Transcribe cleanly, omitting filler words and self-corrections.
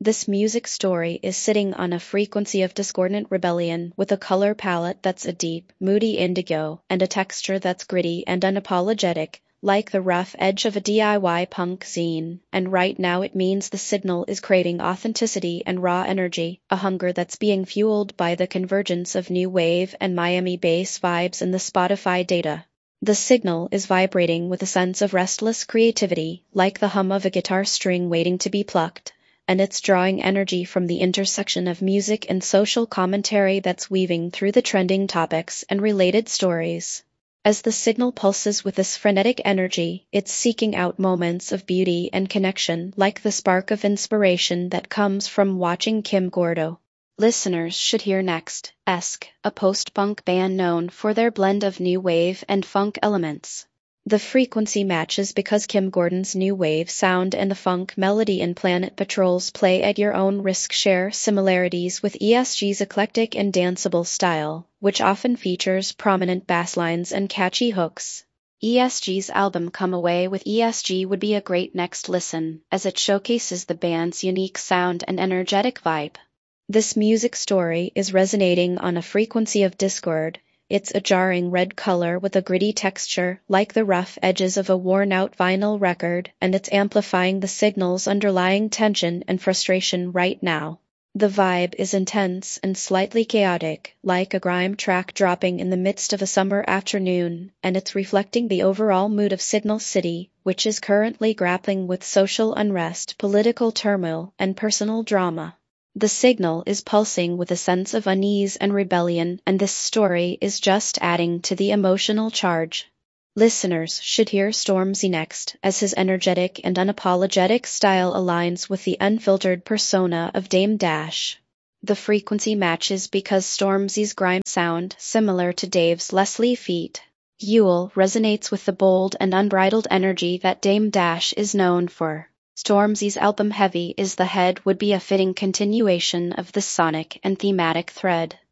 This music story is sitting on a frequency of discordant rebellion with a color palette that's a deep, moody indigo and a texture that's gritty and unapologetic, like the rough edge of a DIY punk zine. And right now it means the signal is craving authenticity and raw energy, a hunger that's being fueled by the convergence of new wave and Miami bass vibes in the Spotify data. The signal is vibrating with a sense of restless creativity, like the hum of a guitar string waiting to be plucked, and it's drawing energy from the intersection of music and social commentary that's weaving through the trending topics and related stories. As the signal pulses with this frenetic energy, it's seeking out moments of beauty and connection, like the spark of inspiration that comes from watching Kim Gordo. Listeners should hear next, Esk, a post-punk band known for their blend of new wave and funk elements. The frequency matches because Kim Gordon's new wave sound and the funk melody in Planet Patrol's Play at Your Own Risk share similarities with ESG's eclectic and danceable style, which often features prominent bass lines and catchy hooks. ESG's album Come Away with ESG would be a great next listen, as it showcases the band's unique sound and energetic vibe. This music story is resonating on a frequency of discord. It's a jarring red color with a gritty texture, like the rough edges of a worn-out vinyl record, and it's amplifying the signal's underlying tension and frustration right now. The vibe is intense and slightly chaotic, like a grime track dropping in the midst of a summer afternoon, and it's reflecting the overall mood of Signal City, which is currently grappling with social unrest, political turmoil, and personal drama. The signal is pulsing with a sense of unease and rebellion, and this story is just adding to the emotional charge. Listeners should hear Stormzy next, as his energetic and unapologetic style aligns with the unfiltered persona of Dame Dash. The frequency matches because Stormzy's grime sound, similar to Dave's Leslie Feat. Yule, resonates with the bold and unbridled energy that Dame Dash is known for. Stormzy's album Heavy is the Head would be a fitting continuation of this sonic and thematic thread.